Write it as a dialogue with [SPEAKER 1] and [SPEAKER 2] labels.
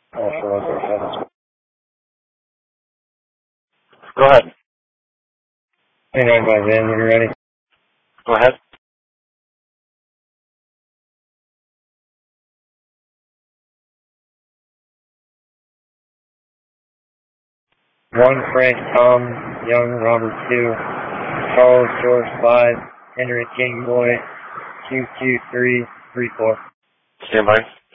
[SPEAKER 1] Go ahead.
[SPEAKER 2] Hey, 9 by Van, when you're ready.
[SPEAKER 1] Go ahead.
[SPEAKER 2] One, Frank, Tom, Young, Robert, 2, Charles, George, 5, Henry, King, Boy, 22334.
[SPEAKER 1] Stand by.